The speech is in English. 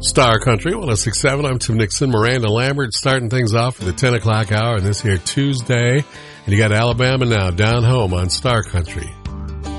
Star Country 106.7. I'm Tim Nixon. Miranda Lambert starting things off for the 10 o'clock hour on this here Tuesday. And you got Alabama now down home on Star Country.